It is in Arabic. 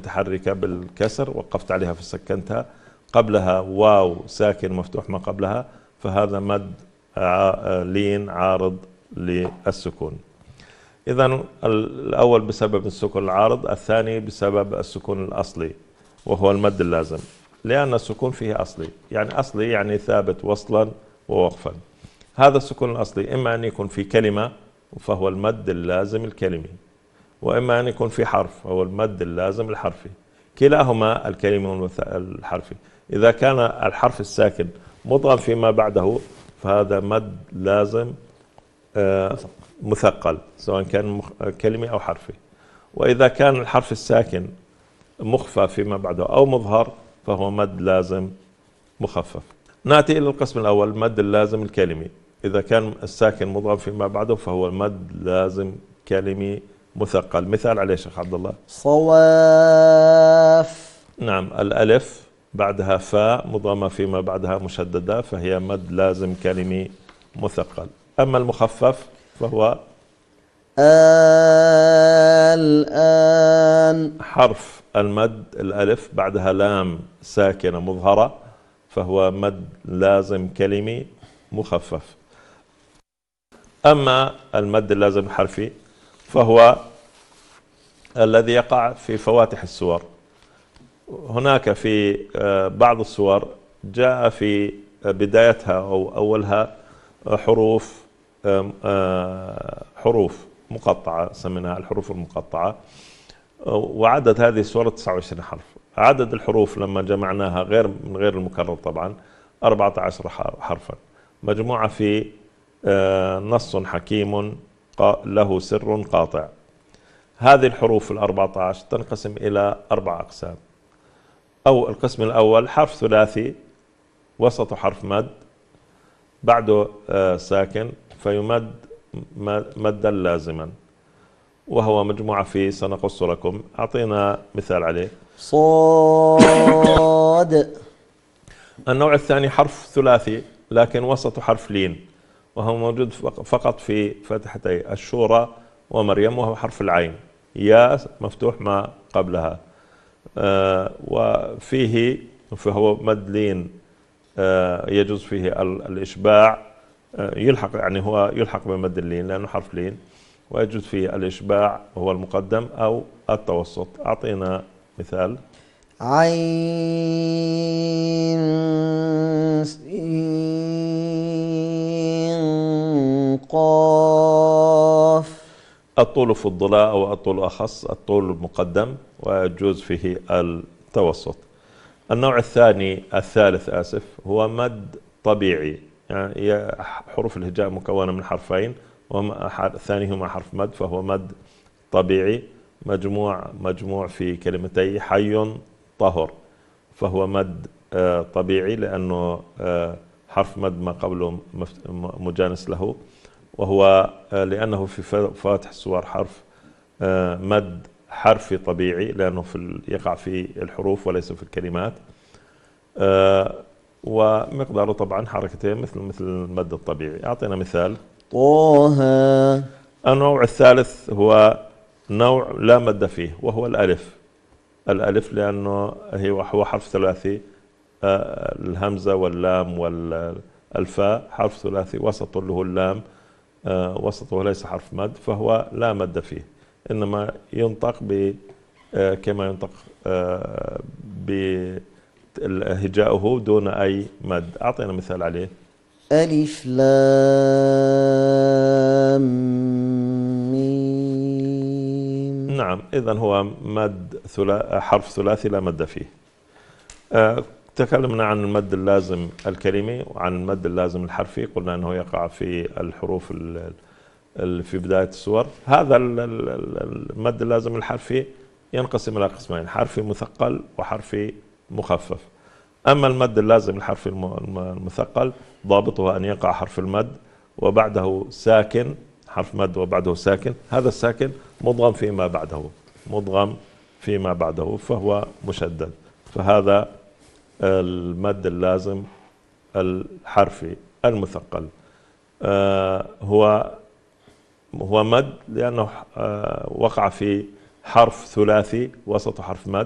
متحركة بالكسر وقفت عليها فسكنتها، قبلها واو ساكن مفتوح ما قبلها، فهذا مد لين عارض للسكون. إذن الأول بسبب السكون العارض، الثاني بسبب السكون الأصلي وهو المد اللازم، لأن السكون فيه أصلي، يعني أصلي يعني ثابت وصلا ووقفا. هذا السكون الأصلي إما أن يكون في كلمة فهو المد اللازم الكلمي، وإما أن يكون في حرف فهو المد اللازم الحرفي، كلاهما الكلمي والحرفي. إذا كان الحرف الساكن مضغم فيما بعده فهذا مد لازم مثقل سواء كان كلمي أو حرفي. وإذا كان الحرف الساكن مخفى فيما بعده أو مظهر فهو مد لازم مخفف. نأتي إلى القسم الأول، المد اللازم الكلمي. إذا كان الساكن مضغم فيما بعده فهو مد لازم كلمي مثقل. مثال عليه شيخ عبد الله. صواف. نعم، الألف بعدها فاء مضغمة فيما بعدها مشددة فهي مد لازم كلمي مثقل. أما المخفف فهو الآن. حرف المد الألف بعدها لام ساكنة مظهرة فهو مد لازم كلمي مخفف. أما المد اللازم الحرفي فهو الذي يقع في فواتح السور. هناك في بعض السور جاء في بدايتها أو أولها حروف مقطعة سميناها الحروف المقطعة، وعدد هذه السور 29 حرف. عدد الحروف لما جمعناها من غير المكرر طبعا 14 حرفا، مجموعة في نص حكيم له سر قاطع. هذه الحروف 14 تنقسم إلى 4 أقسام. أو القسم الأول حرف ثلاثي وسط حرف مد بعده ساكن فيمد مدا لازما، وهو مجموعة في سنقص لكم. أعطينا مثال عليه. صاد. النوع الثاني حرف ثلاثي لكن وسط حرف لين، وهو موجود فقط في فتحتي الشورى ومريم، وهو حرف العين، يا مفتوح ما قبلها. فهو مد لين يجوز فيه الإشباع، يلحق يعني هو يلحق بمد اللين لأنه حرف لين، ويجوز فيه الإشباع وهو المقدم أو التوسط. أعطينا مثال. عين سين قاف. الطول فضلا أو الطول أخص، الطول المقدم ويجوز فيه التوسط. النوع الثالث هو مد طبيعي، يعني حروف الهجاء مكونة من حرفين ثانيهما حرف مد، فهو مد طبيعي مجموع في كلمتي حي طهر، فهو مد طبيعي لأنه حرف مد ما قبله مجانس له، وهو لأنه في فواتح السور حرف مد حرفي طبيعي لأنه يقع في الحروف وليس في الكلمات، ومقداره طبعا حركتين مثل المد الطبيعي. أعطينا مثال. طه. النوع الثالث هو نوع لا مد فيه وهو الألف لأنه هو حرف ثلاثي، الهمزة واللام والفاء حرف ثلاثي وسط له اللام، وسطه ليس حرف مد فهو لا مد فيه، إنما ينطق كما ينطق بهجاؤه دون أي مد. أعطينا مثال عليه. ألف لام ميم. نعم، إذن هو مد حرف ثلاثي لا مد فيه. تكلمنا عن المد اللازم الكلمي وعن المد اللازم الحرفي، قلنا أنه يقع في الحروف في بداية السور. هذا المد اللازم الحرفي ينقسم إلى قسمين، حرفي مثقل وحرفي مخفف. أما المد اللازم الحرفي المثقل ضابطه أن يقع حرف المد وبعده ساكن، حرف مد وبعده ساكن، هذا الساكن مضغم فيما بعده فهو مشدد، فهذا المد اللازم الحرفي المثقل. هو مد لأنه وقع في حرف ثلاثي وسط حرف مد.